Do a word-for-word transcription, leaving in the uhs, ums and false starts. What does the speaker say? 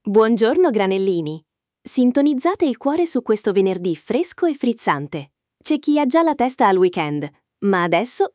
Buongiorno granellini! Sintonizzate il cuore su questo venerdì fresco e frizzante. C'è chi ha già la testa al weekend, ma adesso